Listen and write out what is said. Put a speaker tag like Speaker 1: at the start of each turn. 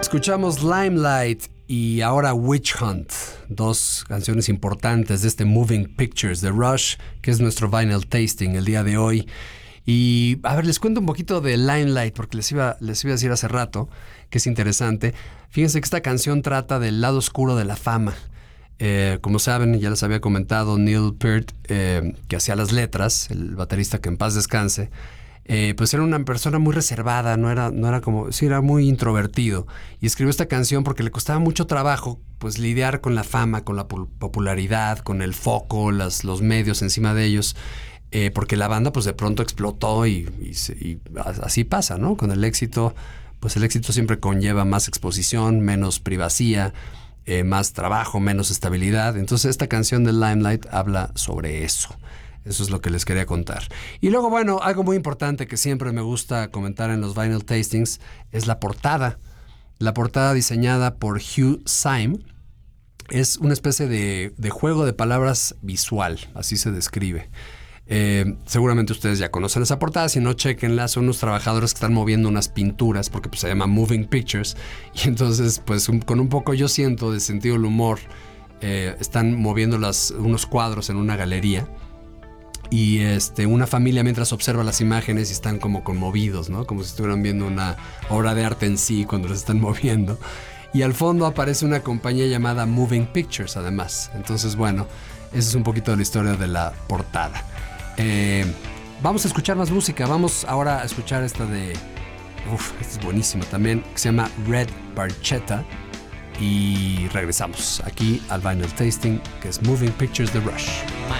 Speaker 1: Escuchamos Limelight y ahora Witch Hunt, dos canciones importantes de este Moving Pictures de Rush, que es nuestro vinyl tasting el día de hoy. Y a ver, les cuento un poquito de Limelight porque les iba a decir hace rato que es interesante. Fíjense que esta canción trata del lado oscuro de la fama. Como saben, ya les había comentado, Neil Peart, que hacía las letras, el baterista que en paz descanse, pues era una persona muy reservada, no era como, sí, era muy introvertido, y escribió esta canción porque le costaba mucho trabajo pues lidiar con la fama, con la popularidad, con el foco, los medios encima de ellos, porque la banda pues de pronto explotó y así pasa, ¿no? Con el éxito, pues el éxito siempre conlleva más exposición, menos privacidad, más trabajo, menos estabilidad. Entonces esta canción de Limelight habla sobre eso. Eso es lo que les quería contar. Y luego, bueno, algo muy importante que siempre me gusta comentar en los vinyl tastings es la portada. La portada diseñada por Hugh Syme es una especie de juego de palabras visual, así se describe. Seguramente ustedes ya conocen esa portada, si no, chequenla. Son unos trabajadores que están moviendo unas pinturas porque pues, se llama Moving Pictures, y entonces pues con un poco, yo siento, de sentido del humor, están moviendo unos cuadros en una galería. Y una familia mientras observa las imágenes y están como conmovidos, ¿no? Como si estuvieran viendo una obra de arte en sí cuando los están moviendo. Y al fondo aparece una compañía llamada Moving Pictures, además. Entonces, bueno, esa es un poquito de la historia de la portada. Vamos a escuchar más música. Vamos ahora a escuchar esta esta es buenísima también, que se llama Red Barchetta. Y regresamos aquí al Vinyl Tasting, que es Moving Pictures de Rush.
Speaker 2: My